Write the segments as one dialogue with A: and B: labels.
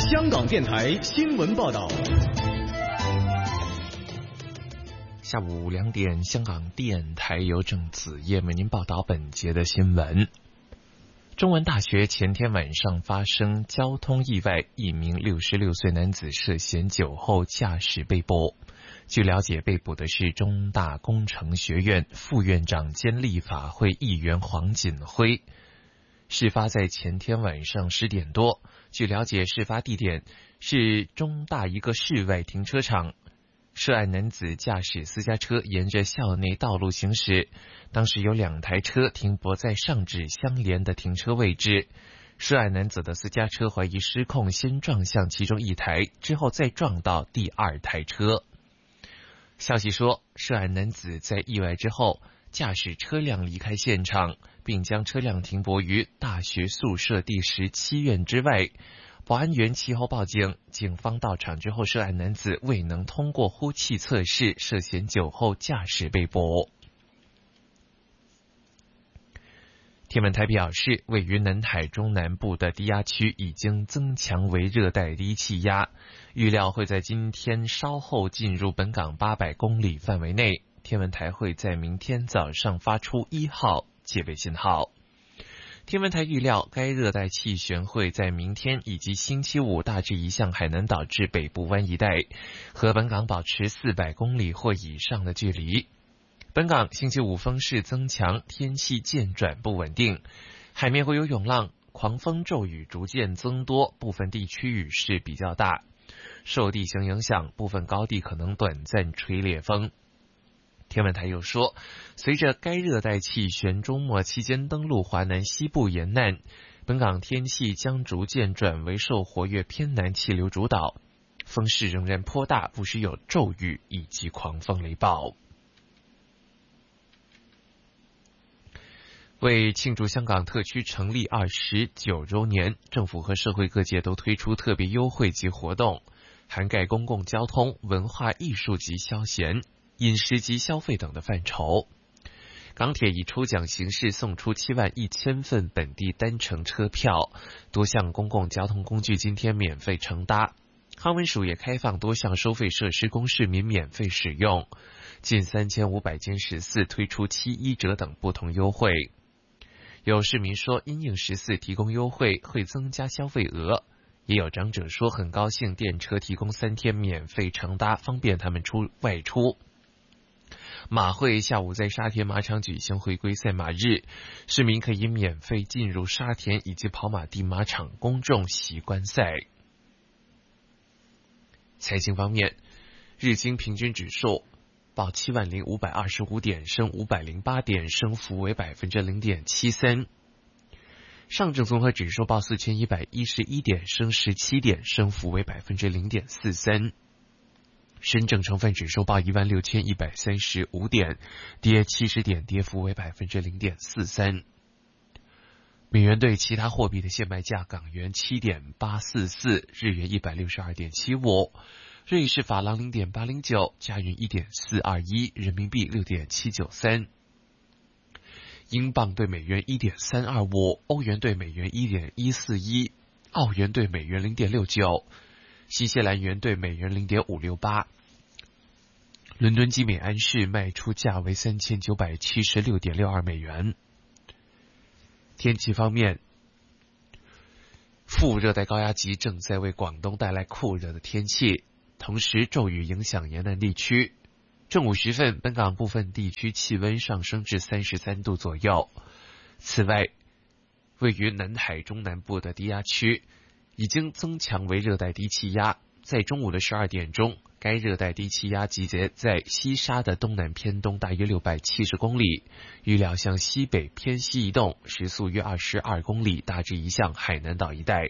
A: 香港电台新闻报道。
B: 下午2点，香港电台由郑子业为您报道本节的新闻。中文大学前天晚上发生交通意外，一名66岁男子涉嫌酒后驾驶被捕。据了解，被捕的是中大工程学院副院长兼立法会议员黄锦辉。事发在前天晚上10点多。据了解，事发地点是中大一个室外停车场。涉案男子驾驶私家车沿着校内道路行驶，当时有2台车停泊在上址相连的停车位置。涉案男子的私家车怀疑失控，先撞向其中一台，之后再撞到第2台车。消息说，涉案男子在意外之后驾驶车辆离开现场，并将车辆停泊于大学宿舍第17院之外。保安员其后报警，警方到场之后，涉案男子未能通过呼气测试，涉嫌酒后驾驶被捕。天文台表示，位于南海中南部的低压区已经增强为热带低气压，预料会在今天稍后进入本港800公里范围内。天文台会在明天早上发出1号戒备信号。天文台预料，该热带气旋会在明天以及星期五大致移向海南岛至北部湾一带，和本港保持400公里或以上的距离。本港星期五风势增强，天气渐转不稳定，海面会有涌浪，狂风骤雨逐渐增多，部分地区雨势比较大。受地形影响，部分高地可能短暂吹烈风。天文台又说，随着该热带气旋周末期间登陆华南西部沿岸，本港天气将逐渐转为受活跃偏南气流主导，风势仍然颇大，不时有骤雨以及狂风雷暴。为庆祝香港特区成立29周年，政府和社会各界都推出特别优惠及活动，涵盖公共交通、文化艺术及消闲、饮食及消费等的范畴。港铁以抽奖形式送出71000份本地单程车票，多项公共交通工具今天免费乘搭。康文署也开放多项收费设施供市民免费使用，近3500间14推出7-1折等不同优惠。有市民说，因应14提供优惠会增加消费额，也有长者说很高兴电车提供3天免费乘搭，方便他们外出。马会下午在沙田马场举行回归赛马日，市民可以免费进入沙田以及跑马地马场公众席观赛。财经方面，日经平均指数报70525点，升508点，升幅为 0.73%。上证综合指数报4111点，升17点，升幅为 0.43%。深证成分指数报16135点，跌70点，跌幅为 0.43%。美元对其他货币的现卖价：港元7.844，日元162.75，瑞士法郎0.809，加元1.421，人民币6.793。英镑对美元1.325，欧元对美元1.141，澳元对美元0.69，新西兰元对美元0.568。伦敦基美安市卖出价为3976.62美元。天气方面，副热带高压脊正在为广东带来酷热的天气，同时骤雨影响沿岸地区。正午时分，本港部分地区气温上升至33度左右。此外，位于南海中南部的低压区已经增强为热带低气压，在中午的12点钟，该热带低气压集结在西沙的东南偏东大约670公里，预料向西北偏西移动，时速约22公里，大致移向海南岛一带。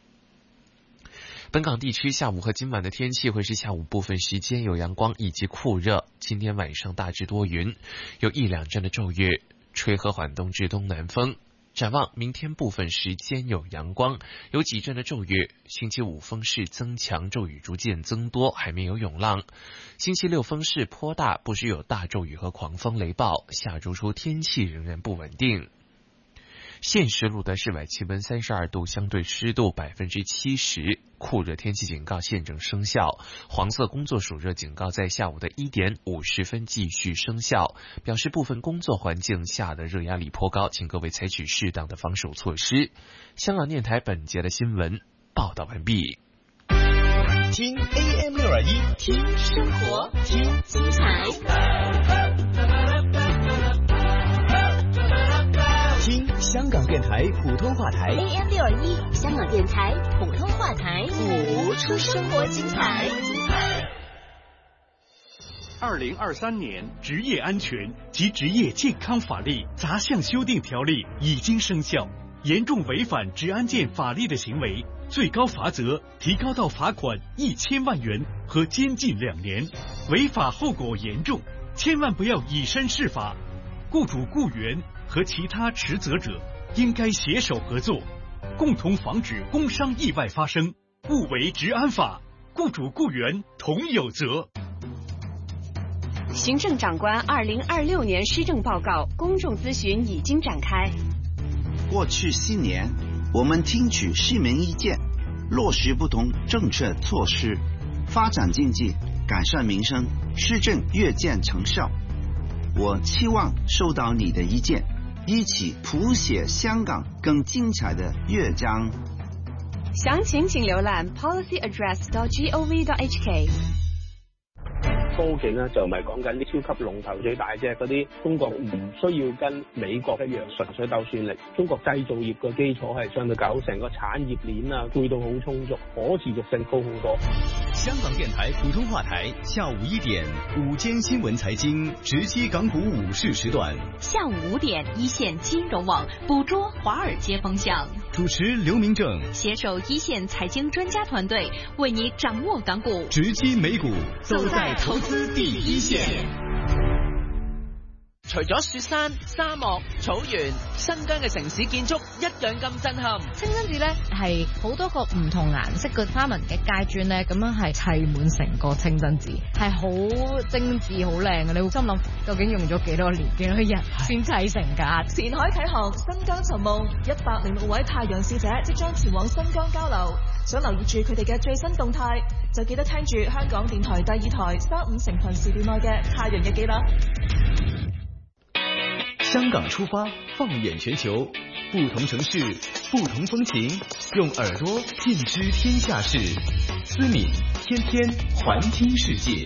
B: 本港地区下午和今晚的天气会是下午部分时间有阳光以及酷热，今天晚上大致多云，有1-2阵的骤雨，吹和缓东至东南风。展望明天部分时间有阳光，有几阵的骤雨。星期五风势增强，骤雨逐渐增多，海面有涌浪。星期六风势颇大，不时有大骤雨和狂风雷暴。下周初天气仍然不稳定。现时录得室外气温32度，相对湿度70%。 酷热天气警告现正生效，黄色工作暑热警告在下午的1点50分继续生效，表示部分工作环境下的热压力颇高，请各位采取适当的防暑措施。香港电台本节的新闻报道完毕。
A: 听 AM621，
C: 听生活，听精彩，
A: 听香港电台普通话台
C: AM621， 香港电台普通话台，
A: 谱
C: 出生活精彩。
D: 2023年职业安全及职业健康法律杂项修订条例已经生效，严重违反职安健法律的行为，最高罚则提高到罚款1000万元和监禁2年，违法后果严重，千万不要以身试法。雇主、雇员和其他持责者应该携手合作，共同防止工伤意外发生，勿违职安法，雇主雇员同有责。
E: 行政长官2026年施政报告公众咨询已经展开。
F: 过去4年，我们听取市民意见，落实不同政策措施，发展经济，改善民生，施政越见成效。我期望收到你的意见，一起谱写香港更精彩的乐章。
E: 详情請瀏覽 policyaddress.gov.hk。
G: 科技呢就唔係講緊啲超級龍頭最大隻嗰啲，中國唔需要跟美國一樣純粹鬥算力。中國製造業嘅基礎係相對夠，成個產業鏈啊配套好充足，可持續性高好多。
A: 香港電台普通話台下午1點午間新聞財經直擊港股午市時段，
C: 下午5點一線金融網捕捉華爾街風向，
A: 主持劉明正，
C: 攜手一線財經專家團隊，為你掌握港股，
A: 直擊美股，
C: 走在投資第一線。
H: 除咗雪山、沙漠、草原，新疆嘅城市建築一樣咁震撼。
I: 清真寺咧係好多個唔同顏色嘅花紋嘅階磚咧，咁樣係砌滿成個清真寺，係好精緻、好靚嘅。你會心諗究竟用咗幾多年、幾多日先砌成㗎？
J: 前海啟航，新疆尋夢，106位太陽使者即將前往新疆交流。想留意住佢哋嘅最新動態，就記得聽住香港電台第2台3、5成群時段內嘅太陽日記啦。
A: 香港出發，放眼全球，不同城市，不同風情，用耳朵盡知天下事。思敏天天環聽世界。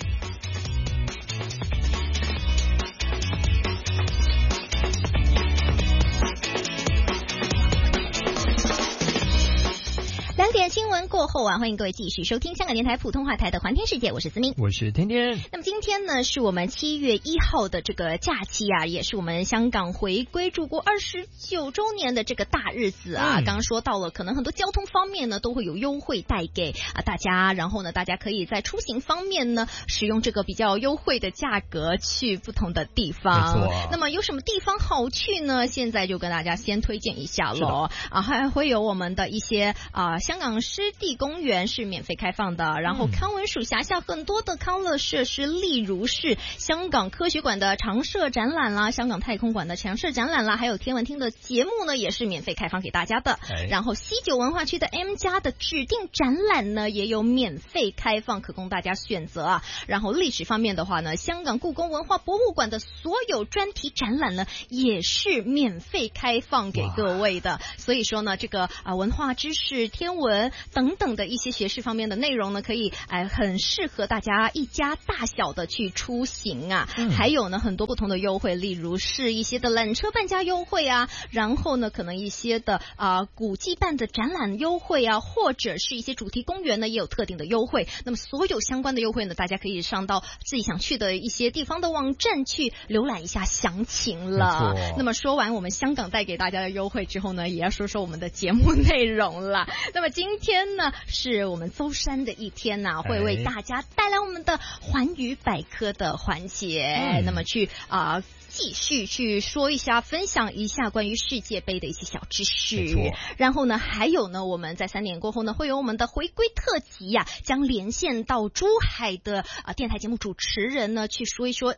C: 2點新聞過後啊，歡迎各位繼續收聽香港電台普通話台的環天世界，我是思敏，
B: 我是天天。
C: 那麼今天呢，是我們7月1號的這個假期啊，也是我們香港回歸祖國29周年的這個大日子啊。剛剛說到了，可能很多交通方面呢都會有優惠帶給大家，然後呢，大家可以在出行方面呢使用這個比較優惠的價格去不同的地方。沒錯。那麼有什麼地方好去呢？現在就跟大家先推薦一下咯。還會有我們的一些香港濕地公園是免費開放的，然後康文署轄下很多的康樂設施，例如是香港科學館的常設展覽啦，香港太空館的常設展覽啦，還有天文廳的節目呢，也是免費開放給大家的。然後西九文化區的 M+ 的指定展覽呢，也有免費開放，可供大家選擇啊。然後歷史方面的話呢，香港故宮文化博物館的所有專題展覽呢，也是免費開放給各位的。所以說呢，這個文化知識、天文等等的一些學識方面的內容呢，可以很適合大家一家大小的去出行啊。還有呢，很多不同的優惠，例如是一些的纜車半價優惠啊，然後呢，可能一些的古蹟辦的展覽優惠啊，或者是一些主題公園呢，也有特定的優惠。那麼所有相關的優惠呢，大家可以上到自己想去的一些地方的網站去瀏覽一下詳情了。那麼說完我們香港帶給大家的優惠之後呢，也要說說我們的節目內容了。那麼今天呢，是我們舟山的一天啊，會為大家帶來我們的寰宇百科的環節。那麼去繼續去說一下，分享一下關於世界杯的一些小知識。然後呢，還有呢，我們在3點過後呢，會有我們的回歸特輯呀，將連線到珠海的電台節目主持人呢，去說一說，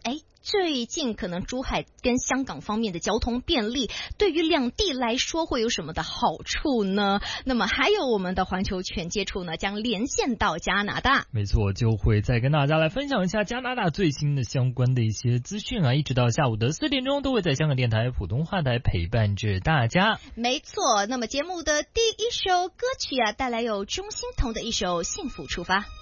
C: 最近可能珠海跟香港方面的交通便利，对于两地来说会有什么的好处呢？那么还有我们的环球全接触呢，将连线到加拿大。
K: 没错，就会再跟大家来分享一下加拿大最新的相关的一些资讯啊，一直到下午的4点钟都会在香港电台普通话台陪伴着大家。
C: 没错，那么节目的第一首歌曲啊，带来有钟欣桐的一首《幸福出发》。